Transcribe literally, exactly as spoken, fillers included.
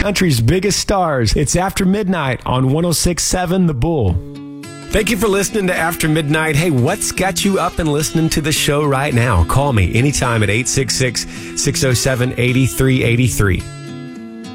country's biggest stars. It's After Midnight on one oh six point seven The Bull. Thank you for listening to After Midnight. Hey, what's got you up and listening to the show right now? Call me anytime at eight six six, six oh seven, eight three eight three.